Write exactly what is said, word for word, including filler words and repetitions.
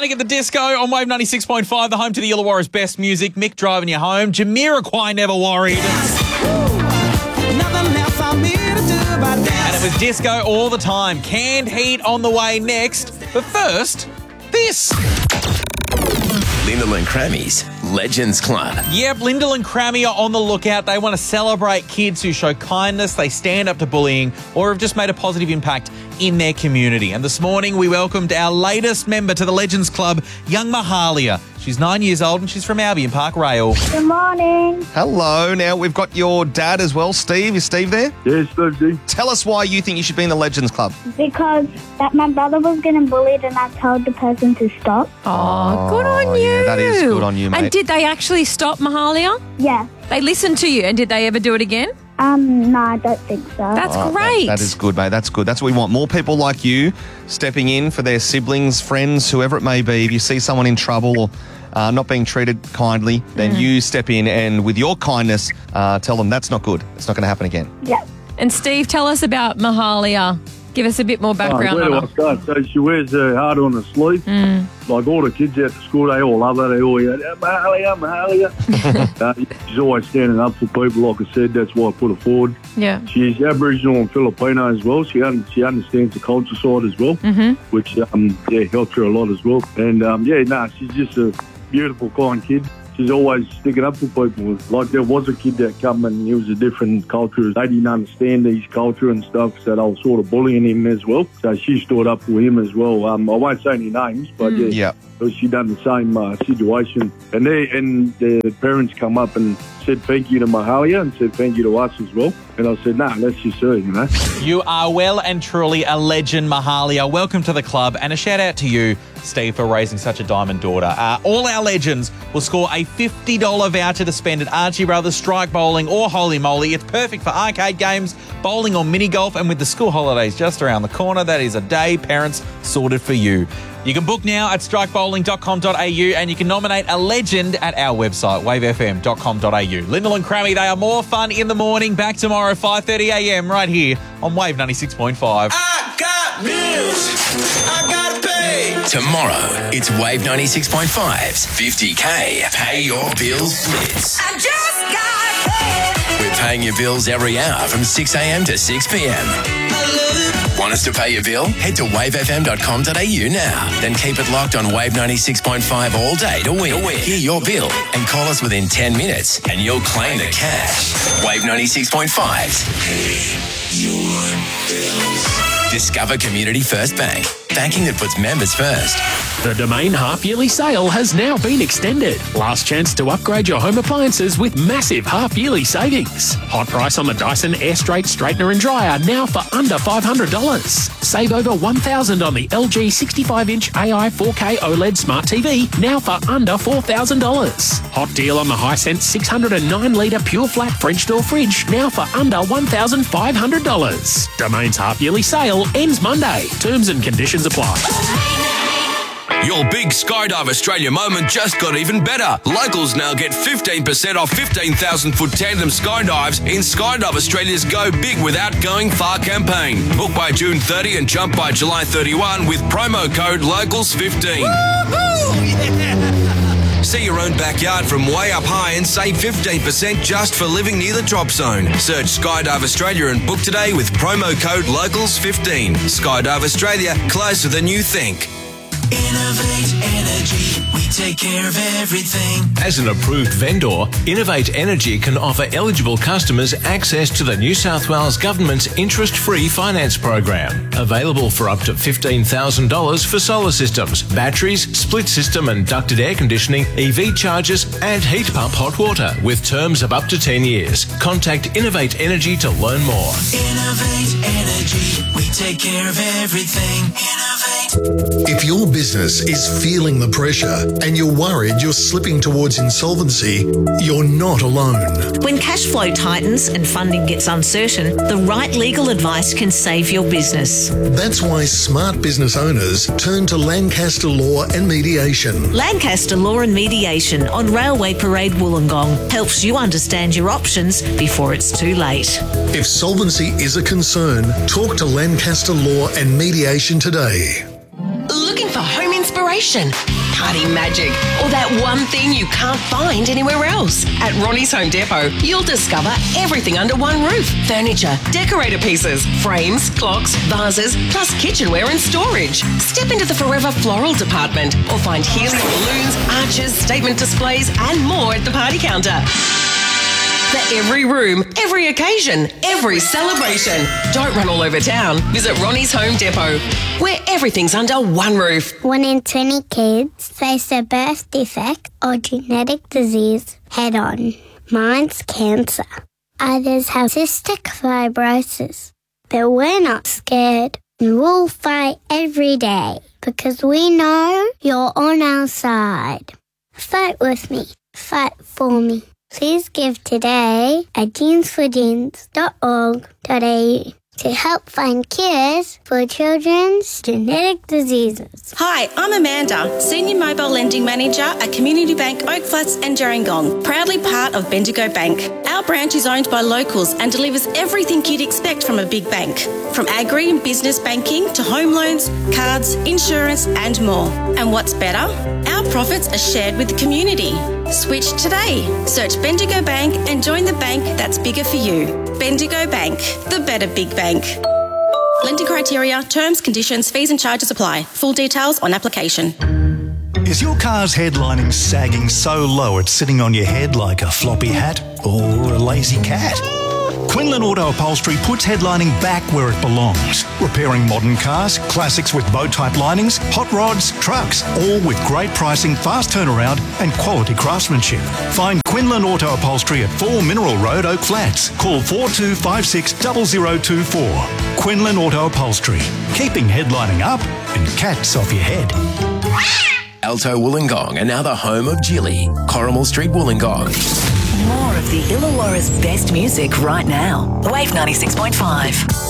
Panic at the Disco on Wave ninety-six point five, the home to the Illawarra's best music. Mick driving you home. Jamiroquai, Never Worried. And it was disco all the time. Canned Heat on the way next. But first, this. Lyndall and Crammy's Legends Club. Yep, Lyndall and Crammy are on the lookout. They want to celebrate kids who show kindness, they stand up to bullying, or have just made a positive impact in their community. And this morning, we welcomed our latest member to the Legends Club, young Mahalia. She's nine years old and she's from Albion Park Rail. Good morning. Hello. Now, we've got your dad as well, Steve. Is Steve there? Yes, Steve. Tell us why you think you should be in the Legends Club. Because that my brother was getting bullied and I told the person to stop. Oh, good on you. Yeah, that is good on you, mate. And did they actually stop, Mahalia? Yeah. They listened to you, and did they ever do it again? Um, no, I don't think so. That's Oh, great. That, that is good, mate. That's good. That's what we want. More people like you stepping in for their siblings, friends, whoever it may be. If you see someone in trouble or uh, not being treated kindly, then Mm. you step in and with your kindness, uh, tell them that's not good. It's not going to happen again. Yeah. And Steve, tell us about Mahalia. Give us a bit more Oh, background where do on I her. start? So she wears her heart on her sleeve. Mm. Like all the kids out to school, they all love her. They all go, Mahalia, Mahalia. uh, she's always standing up for people, like I said. That's why I put her forward. Yeah. She's Aboriginal and Filipino as well. She un- she understands the culture side as well, Mm-hmm. which um, yeah helps her a lot as well. And um, yeah, no, she's just a beautiful, kind kid. She's always sticking up for people. Like there was a kid that come and he was a different culture. They didn't understand his culture and stuff, so they were sort of bullying him as well. So she stood up for him as well. Um, I won't say any names, but Mm. yeah, Yeah. so she done the same uh, situation. And they and the parents come up and said thank you to Mahalia and said thank you to us as well. And I said, nah, that's just her, you know. You are well and truly a legend, Mahalia. Welcome to the club, and a shout out to you, Steve, for raising such a diamond daughter. Uh, all our legends will score a fifty dollars voucher to spend at Archie Brothers, Strike Bowling or Holy Moly. It's perfect for arcade games, bowling or mini golf, and with the school holidays just around the corner, that is a day parents sorted for you. You can book now at strike bowling dot com dot a u and you can nominate a legend at our website, wave f m dot com dot a u. Lyndall and Crammy, they are more fun in the morning. Back tomorrow, five thirty a m right here on Wave ninety-six point five. I got bills I gotta pay. Tomorrow, it's Wave ninety-six point five's fifty K Pay Your Bills Blitz. I just got paid. We're paying your bills every hour from six a m to six p m. I love it. Want us to pay your bill? Head to wave f m dot com dot a u now. Then keep it locked on Wave ninety-six point five all day to win. Hear your bill and call us within ten minutes and you'll claim the cash. Wave ninety-six point five's Pay Your Bills. Discover Community First Bank. Banking that puts members first. The Domain half-yearly sale has now been extended. Last chance to upgrade your home appliances with massive half-yearly savings. Hot price on the Dyson Airstraight Straightener and Dryer now for under five hundred dollars. Save over one thousand dollars on the L G sixty-five inch A I four K OLED Smart T V now for under four thousand dollars. Hot deal on the Hisense six hundred nine litre Pure Flat French door fridge now for under one thousand five hundred dollars. Domain's half-yearly sale ends Monday. Terms and conditions apply. Your big Skydive Australia moment just got even better. Locals now get fifteen percent off fifteen thousand foot tandem skydives in Skydive Australia's Go Big Without Going Far campaign. Book by June thirtieth and jump by July thirty-first with promo code locals fifteen. Yeah. See your own backyard from way up high and save fifteen percent just for living near the drop zone. Search Skydive Australia and book today with promo code locals fifteen. Skydive Australia, closer than you think. Innovate Energy, we take care of everything. As an approved vendor, Innovate Energy can offer eligible customers access to the New South Wales Government's interest-free finance program. Available for up to fifteen thousand dollars for solar systems, batteries, split system and ducted air conditioning, E V chargers and heat pump hot water with terms of up to ten years. Contact Innovate Energy to learn more. Innovate Energy, we take care of everything. Innovate. If your business is feeling the pressure and you're worried you're slipping towards insolvency, you're not alone. When cash flow tightens and funding gets uncertain, the right legal advice can save your business. That's why smart business owners turn to Lancaster Law and Mediation. Lancaster Law and Mediation on Railway Parade Wollongong helps you understand your options before it's too late. If solvency is a concern, talk to Lancaster Law and Mediation today. Looking for home inspiration? party magic, or that one thing you can't find anywhere else. At Ronnie's Home Depot, you'll discover everything under one roof. Furniture, decorator pieces, frames, clocks, vases, plus kitchenware and storage. Step into the Forever Floral department or find helium balloons, arches, statement displays and more at the party counter. For every room, every occasion, every celebration. Don't run all over town. Visit Ronnie's Home Depot, where everything's under one roof. One in twenty kids face a birth defect or genetic disease head on. Mine's cancer. Others have cystic fibrosis. But we're not scared. And we'll fight every day because we know you're on our side. Fight with me. Fight for me. Please give today at jeans for jeans dot org dot a u to help find cures for children's genetic diseases. Hi, I'm Amanda, Senior Mobile Lending Manager at Community Bank Oak Flats and Gerringong, proudly part of Bendigo Bank. Our branch is owned by locals and delivers everything you'd expect from a big bank, from agri and business banking to home loans, cards, insurance and more. And what's better? Our profits are shared with the community. Switch today. Search Bendigo Bank and join the bank that's bigger for you. Bendigo Bank, the better big bank. Lending criteria, terms, conditions, fees and charges apply. Full details on application. Is your car's headlining sagging so low it's sitting on your head like a floppy hat or a lazy cat? Quinlan Auto Upholstery puts headlining back where it belongs, repairing modern cars, classics with bow-type linings, hot rods, trucks, all with great pricing, fast turnaround and quality craftsmanship. Find Quinlan Auto Upholstery at four Mineral Road, Oak Flats. Call four two five six zero zero two four. Quinlan Auto Upholstery, keeping headlining up and cats off your head. Alto Wollongong, and now the home of Jilly. Corrimal Street, Wollongong. More of the Illawarra's best music right now. Wave ninety-six point five.